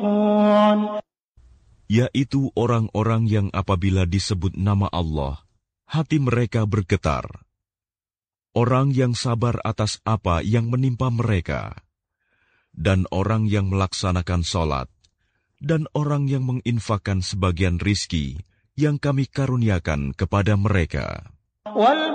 يتقون yaitu orang-orang yang apabila disebut nama Allah, hati mereka bergetar. Orang yang sabar atas apa yang menimpa mereka, dan orang yang melaksanakan sholat, dan orang yang menginfakkan sebagian rizki yang kami karuniakan kepada mereka.